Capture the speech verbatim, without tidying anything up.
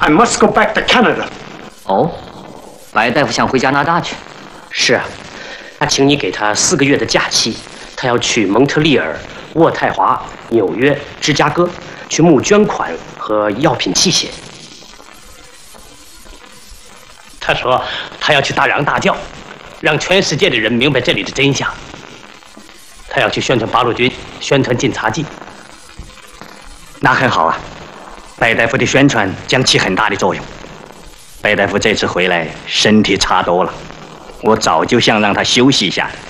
must go back to Canada. 哦，白大夫想回加拿大去。 是啊，他请你给他四个月的假期，他要去蒙特利尔、渥太华、纽约、芝加哥去募捐款和药品器械。他说他要去大嚷大叫，让全世界的人明白这里的真相。他要去宣传八路军，宣传晋察冀。 那很好啊，白大夫的宣传将起很大的作用。白大夫这次回来身体差多了，我早就想让他休息一下的。